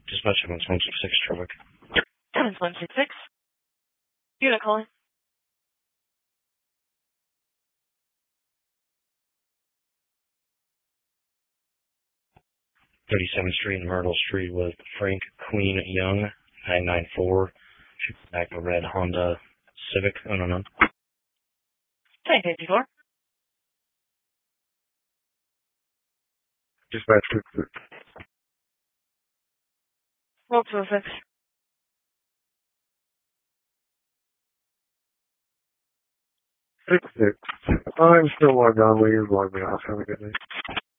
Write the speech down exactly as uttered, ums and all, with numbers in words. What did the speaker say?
Dispatch one one six six traffic. seven one six six. Unit calling. thirty-seventh Street and Myrtle Street with Frank Queen Young, nine nine four. Shoot back a red Honda Civic. I don't know. ten fifty-four. Dispatch six six. Roll two oh six. six six. I'm still logged on. Will you log me off? Have a good night.